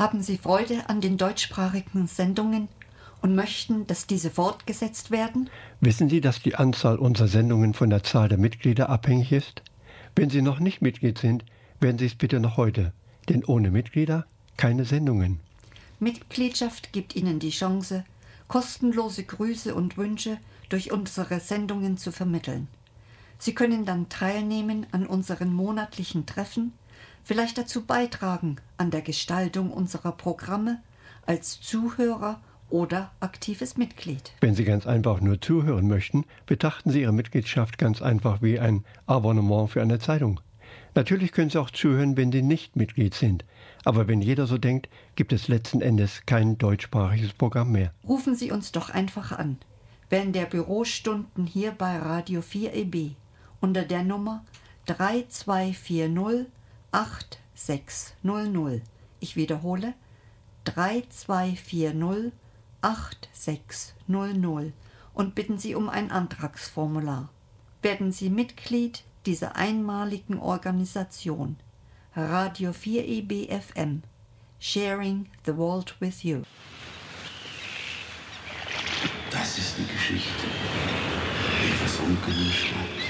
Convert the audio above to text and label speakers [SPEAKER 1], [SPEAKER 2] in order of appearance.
[SPEAKER 1] Haben Sie Freude an den deutschsprachigen Sendungen und möchten, dass diese fortgesetzt werden?
[SPEAKER 2] Wissen Sie, dass die Anzahl unserer Sendungen von der Zahl der Mitglieder abhängig ist? Wenn Sie noch nicht Mitglied sind, werden Sie es bitte noch heute. Denn ohne Mitglieder keine Sendungen.
[SPEAKER 1] Mitgliedschaft gibt Ihnen die Chance, kostenlose Grüße und Wünsche durch unsere Sendungen zu vermitteln. Sie können dann teilnehmen an unseren monatlichen Treffen, vielleicht dazu beitragen an der Gestaltung unserer Programme als Zuhörer oder aktives Mitglied.
[SPEAKER 2] Wenn Sie ganz einfach nur zuhören möchten, betrachten Sie Ihre Mitgliedschaft ganz einfach wie ein Abonnement für eine Zeitung. Natürlich können Sie auch zuhören, wenn Sie nicht Mitglied sind. Aber wenn jeder so denkt, gibt es letzten Endes kein deutschsprachiges Programm mehr.
[SPEAKER 1] Rufen Sie uns doch einfach an, während der Bürostunden hier bei Radio 4 EB unter der Nummer 3240 8600. Ich wiederhole, 3240 8600 und bitten Sie um ein Antragsformular. Werden Sie Mitglied dieser einmaligen Organisation. Radio 4 EB FM. Sharing the world with you.
[SPEAKER 3] Das ist die Geschichte der versunkenen Stadt.